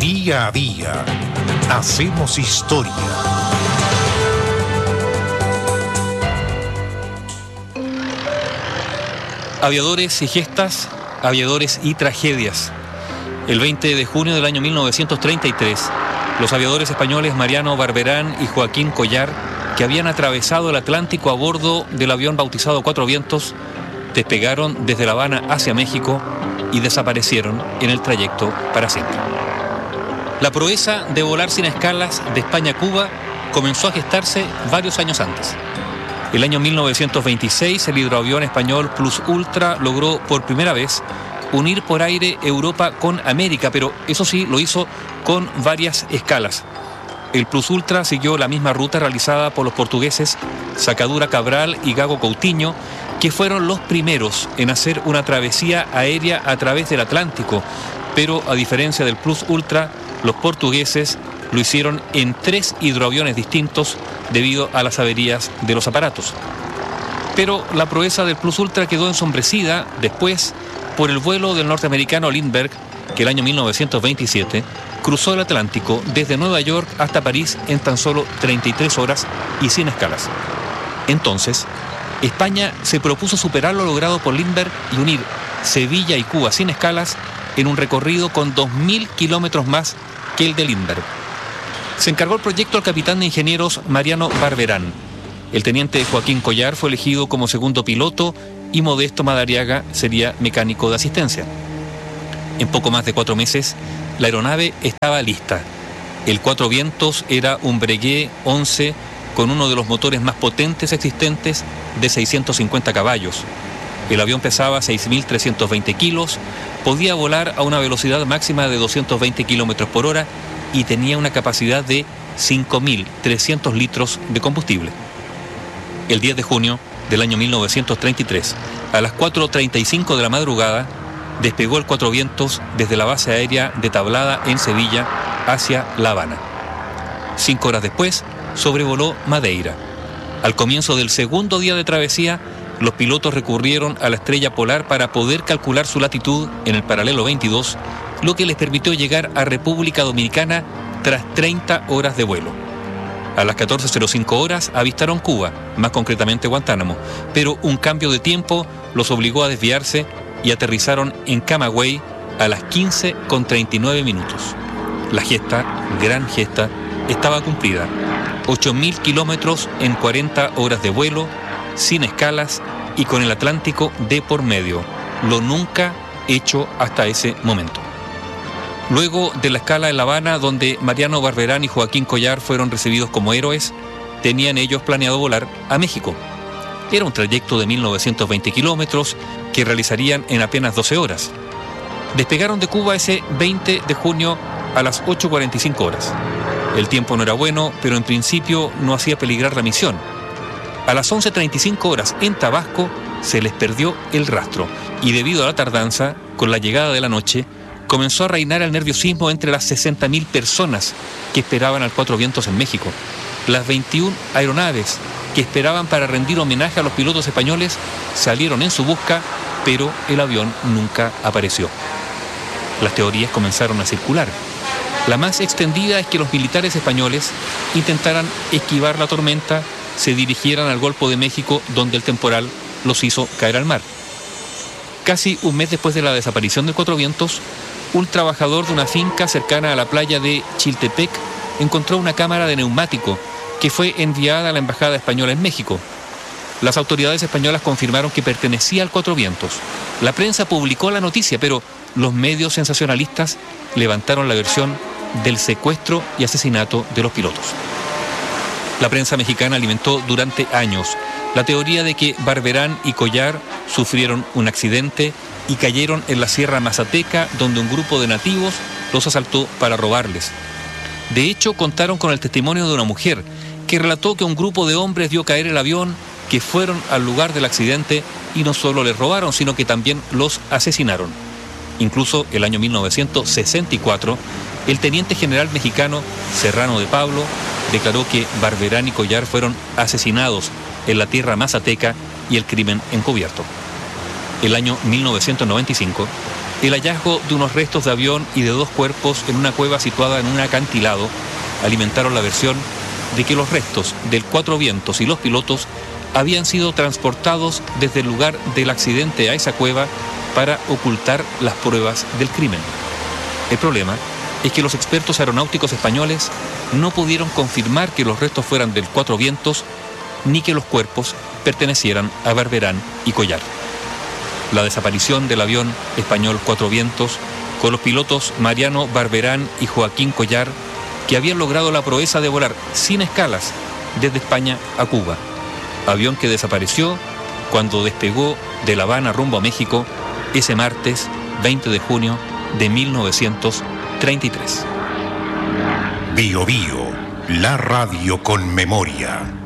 Día a día hacemos historia. Aviadores y gestas, aviadores y tragedias. El 20 de junio del año 1933, los aviadores españoles Mariano Barberán y Joaquín Collar, que habían atravesado el Atlántico a bordo del avión bautizado Cuatro Vientos, despegaron desde La Habana hacia México y desaparecieron en el trayecto para siempre. La proeza de volar sin escalas de España a Cuba comenzó a gestarse varios años antes. El año 1926, el hidroavión español Plus Ultra logró por primera vez unir por aire Europa con América, pero eso sí, lo hizo con varias escalas. El Plus Ultra siguió la misma ruta realizada por los portugueses Sacadura Cabral y Gago Coutinho, que fueron los primeros en hacer una travesía aérea a través del Atlántico, pero a diferencia del Plus Ultra, los portugueses lo hicieron en 3 hidroaviones distintos debido a las averías de los aparatos. Pero la proeza del Plus Ultra quedó ensombrecida después por el vuelo del norteamericano Lindbergh, que el año 1927 cruzó el Atlántico desde Nueva York hasta París en tan solo 33 horas y sin escalas. Entonces, España se propuso superar lo logrado por Lindbergh y unir Sevilla y Cuba sin escalas en un recorrido con 2.000 kilómetros más que el de Lindbergh. Se encargó el proyecto al capitán de ingenieros Mariano Barberán. El teniente Joaquín Collar fue elegido como segundo piloto y Modesto Madariaga sería mecánico de asistencia. En poco más de 4 meses, la aeronave estaba lista. El Cuatro Vientos era un Breguet 11 con uno de los motores más potentes existentes de 650 caballos. El avión pesaba 6.320 kilos, podía volar a una velocidad máxima de 220 kilómetros por hora y tenía una capacidad de 5.300 litros de combustible. El 10 de junio del año 1933, a las 4:35 de la madrugada, despegó el Cuatro Vientos desde la base aérea de Tablada en Sevilla hacia La Habana. 5 horas después, sobrevoló Madeira. Al comienzo del segundo día de travesía, los pilotos recurrieron a la estrella polar para poder calcular su latitud en el paralelo 22, lo que les permitió llegar a República Dominicana tras 30 horas de vuelo. A las 14:05 horas avistaron Cuba, más concretamente Guantánamo, pero un cambio de tiempo los obligó a desviarse y aterrizaron en Camagüey a las 15:39. La gesta, gran gesta, estaba cumplida. 8.000 kilómetros en 40 horas de vuelo, sin escalas y con el Atlántico de por medio, lo nunca hecho hasta ese momento. Luego de la escala en La Habana, donde Mariano Barberán y Joaquín Collar fueron recibidos como héroes, tenían ellos planeado volar a México. Era un trayecto de 1.920 kilómetros que realizarían en apenas 12 horas. Despegaron de Cuba ese 20 de junio a las 8:45 horas. El tiempo no era bueno, pero en principio no hacía peligrar la misión. A las 11:35 horas en Tabasco se les perdió el rastro y debido a la tardanza, con la llegada de la noche, comenzó a reinar el nerviosismo entre las 60.000 personas que esperaban al Cuatro Vientos en México. Las 21 aeronaves que esperaban para rendir homenaje a los pilotos españoles salieron en su busca, pero el avión nunca apareció. Las teorías comenzaron a circular. La más extendida es que los militares españoles intentaran esquivar la tormenta, se dirigieran al Golfo de México, donde el temporal los hizo caer al mar. Casi un mes después de la desaparición del Cuatro Vientos, un trabajador de una finca cercana a la playa de Chiltepec encontró una cámara de neumático que fue enviada a la Embajada Española en México. Las autoridades españolas confirmaron que pertenecía al Cuatro Vientos. La prensa publicó la noticia, pero los medios sensacionalistas levantaron la versión del secuestro y asesinato de los pilotos. La prensa mexicana alimentó durante años la teoría de que Barberán y Collar sufrieron un accidente y cayeron en la Sierra Mazateca, donde un grupo de nativos los asaltó para robarles. De hecho, contaron con el testimonio de una mujer que relató que un grupo de hombres vio caer el avión, que fueron al lugar del accidente y no solo les robaron, sino que también los asesinaron. Incluso el año 1964, el teniente general mexicano Serrano de Pablo declaró que Barberán y Collar fueron asesinados en la tierra mazateca y el crimen encubierto. El año 1995, el hallazgo de unos restos de avión y de 2 cuerpos en una cueva situada en un acantilado alimentaron la versión de que los restos del Cuatro Vientos y los pilotos habían sido transportados desde el lugar del accidente a esa cueva para ocultar las pruebas del crimen. El problema es que los expertos aeronáuticos españoles no pudieron confirmar que los restos fueran del Cuatro Vientos ni que los cuerpos pertenecieran a Barberán y Collar. La desaparición del avión español Cuatro Vientos con los pilotos Mariano Barberán y Joaquín Collar, que habían logrado la proeza de volar sin escalas desde España a Cuba. Avión que desapareció cuando despegó de La Habana rumbo a México ese martes 20 de junio de 1933. Bio Bio, la radio con memoria.